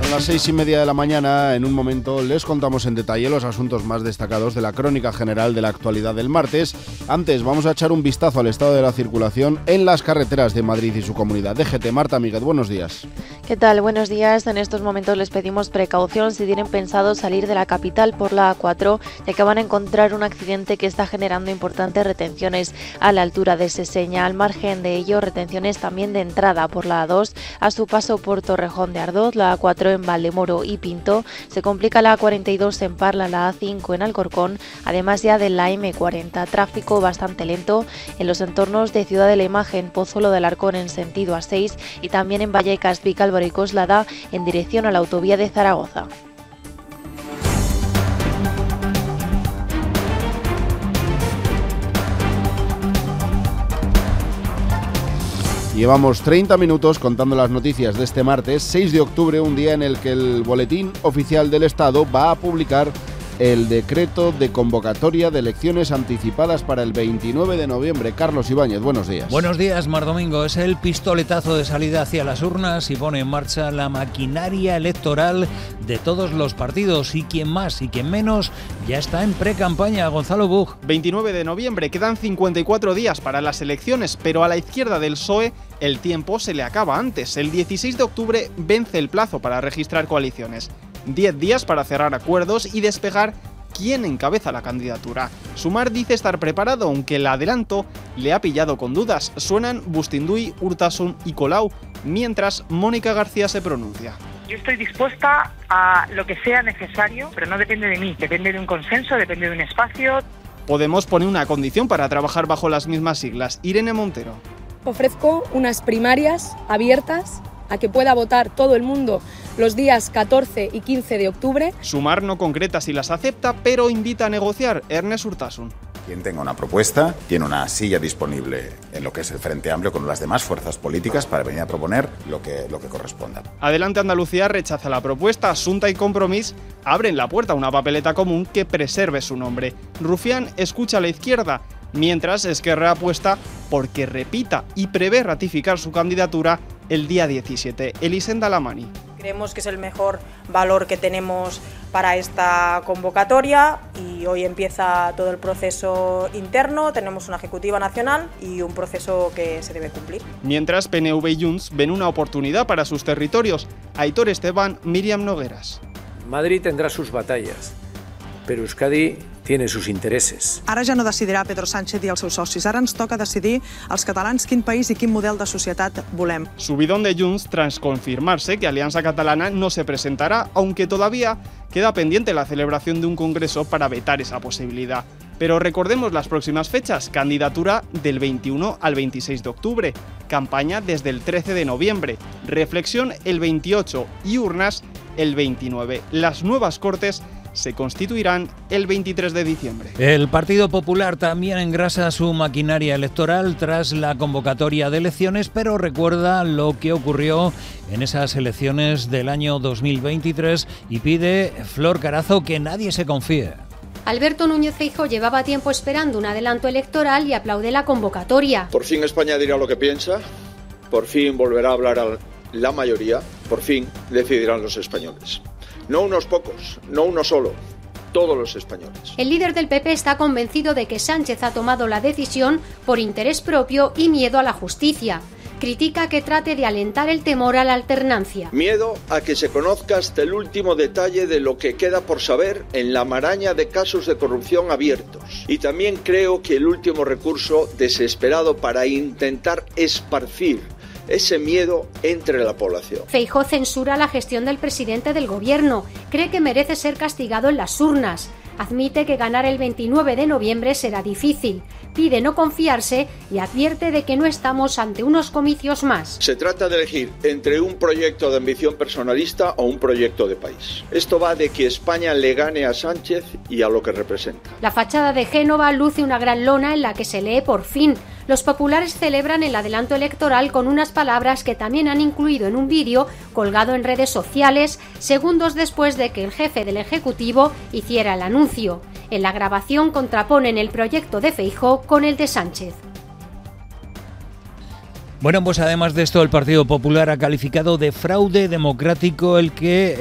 Son las 6:30 de la mañana. En un momento les contamos en detalle los asuntos más destacados de la crónica general de la actualidad del martes. Antes vamos a echar un vistazo al estado de la circulación en las carreteras de Madrid y su comunidad. DGT, Marta Míguez, buenos días. ¿Qué tal? Buenos días. En estos momentos les pedimos precaución si tienen pensado salir de la capital por la A4, ya que van a encontrar un accidente que está generando importantes retenciones a la altura de Seseña. Al margen de ello, retenciones también de entrada por la A2 a su paso por Torrejón de Ardoz, la A4 en Valdemoro y Pinto. Se complica la A42 en Parla, la A5 en Alcorcón, además ya de la M40. Tráfico bastante lento en los entornos de Ciudad de la Imagen, Pozuelo del Arcón en sentido A6 y también en Vallecas, Vicálvaro y Coslada en dirección a la autovía de Zaragoza. Llevamos 30 minutos contando las noticias de este martes, 6 de octubre, un día en el que el Boletín Oficial del Estado va a publicar el decreto de convocatoria de elecciones anticipadas para el 29 de noviembre. Carlos Ibáñez, buenos días. Buenos días, Mar Domingo. Es el pistoletazo de salida hacia las urnas y pone en marcha la maquinaria electoral de todos los partidos. Y quien más y quien menos ya está en pre-campaña. Gonzalo Bug. 29 de noviembre, quedan 54 días para las elecciones, pero a la izquierda del PSOE el tiempo se le acaba antes. El 16 de octubre vence el plazo para registrar coaliciones. 10 días para cerrar acuerdos y despejar quién encabeza la candidatura. Sumar dice estar preparado, aunque el adelanto le ha pillado con dudas. Suenan Bustinduy, Urtasun y Colau, mientras Mónica García se pronuncia. Yo estoy dispuesta a lo que sea necesario, pero no depende de mí, depende de un consenso, depende de un espacio. Podemos poner una condición para trabajar bajo las mismas siglas. Irene Montero. Ofrezco unas primarias abiertas a que pueda votar todo el mundo los días 14 y 15 de octubre. Sumar no concreta si las acepta, pero invita a negociar. Ernest Urtasun. Quien tenga una propuesta tiene una silla disponible en lo que es el Frente Amplio con las demás fuerzas políticas para venir a proponer lo que corresponda. Adelante Andalucía rechaza la propuesta. Asunta y Compromís abren la puerta a una papeleta común que preserve su nombre. Rufián escucha a la izquierda, mientras Esquerra apuesta porque repita y prevé ratificar su candidatura el día 17. Elisenda Lamani. Creemos que es el mejor valor que tenemos para esta convocatoria y hoy empieza todo el proceso interno. Tenemos una ejecutiva nacional y un proceso que se debe cumplir. Mientras PNV y Junts ven una oportunidad para sus territorios. Aitor Esteban, Míriam Nogueras. Madrid tendrá sus batallas, pero Euskadi tiene sus intereses. Ara ja no decidirà Pedro Sánchez i els seus socis. Ara ens toca decidir als catalans quin país i quin model de societat volem. Subidón de Junts tras confirmarse que Alianza Catalana no se presentará, aunque todavía queda pendiente la celebración de un congreso para vetar esa posibilidad. Pero recordemos las próximas fechas: candidatura del 21 al 26 de octubre, campaña desde el 13 de noviembre, reflexión el 28 y urnas el 29. Las nuevas Cortes se constituirán el 23 de diciembre. El Partido Popular también engrasa su maquinaria electoral tras la convocatoria de elecciones, pero recuerda lo que ocurrió en esas elecciones del año 2023 y pide, Flor Carazo, que nadie se confíe. Alberto Núñez Feijóo llevaba tiempo esperando un adelanto electoral y aplaude la convocatoria. Por fin España dirá lo que piensa, por fin volverá a hablar a la mayoría, por fin decidirán los españoles. No unos pocos, no uno solo, todos los españoles. El líder del PP está convencido de que Sánchez ha tomado la decisión por interés propio y miedo a la justicia. Critica que trate de alentar el temor a la alternancia. Miedo a que se conozca hasta el último detalle de lo que queda por saber en la maraña de casos de corrupción abiertos. Y también creo que el último recurso desesperado para intentar esparcir ese miedo entre la población. Feijóo censura la gestión del presidente del gobierno. Cree que merece ser castigado en las urnas. Admite que ganar el 29 de noviembre será difícil. Pide no confiarse y advierte de que no estamos ante unos comicios más. Se trata de elegir entre un proyecto de ambición personalista o un proyecto de país. Esto va de que España le gane a Sánchez y a lo que representa. La fachada de Génova luce una gran lona en la que se lee por fin. Los populares celebran el adelanto electoral con unas palabras que también han incluido en un vídeo colgado en redes sociales segundos después de que el jefe del Ejecutivo hiciera el anuncio. En la grabación contraponen el proyecto de Feijóo con el de Sánchez. Bueno, pues además de esto, el Partido Popular ha calificado de fraude democrático el que